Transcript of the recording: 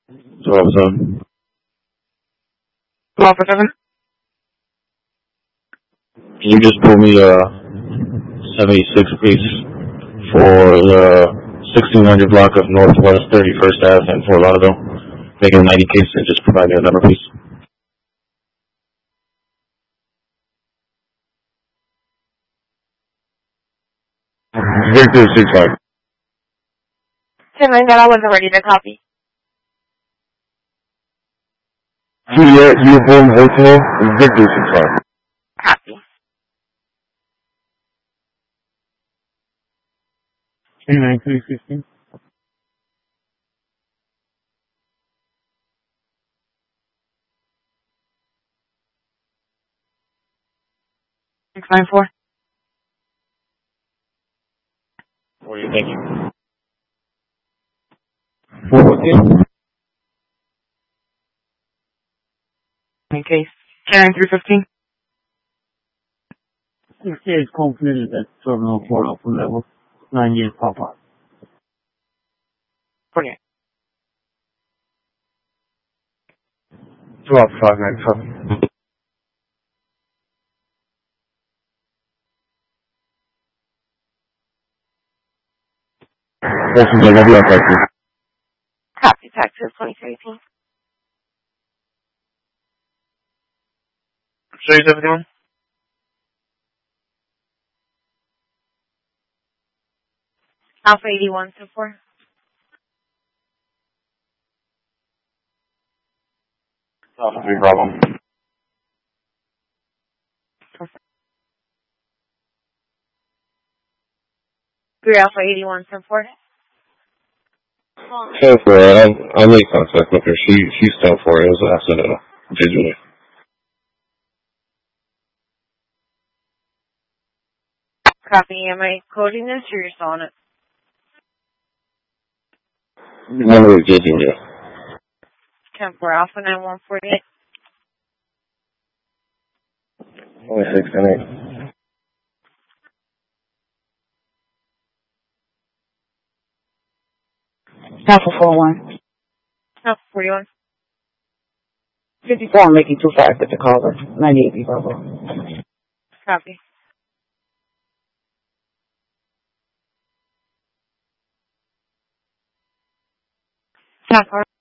12-7. 12-7. Can you just pull me 76 please for the 1600 block of Northwest 31st Ave in Fort Lauderdale? Making a 90 case and just provide me a number, please. Victor 65. 10-9, that I wasn't ready to copy. Juliet Uniform Hotel, Victor 65. Copy. 10-9, 315. Six 9-4. What do you think? 414. In case. 10-9, 315. This is confident that terminal 4 open level 98 Papa. 48. 12-5-9-7. Wilson, I'll be on taxi. Copy. Texas 2018. Show you everyone? Alpha 81 so 4. Alpha 3 problem. Perfect. 3 Alpha 81 so 4. 10-4, I'll make contact with her. She's 10-4. It was accidental. Visually. Copy. Am I coding this or you're still on it? Number is Julia. 10-4 Alpha 9148. Only 6 and 8. Alpha 41. Alpha 41. 54, making 25 at the caller. 98 Bravo. Copy. Alpha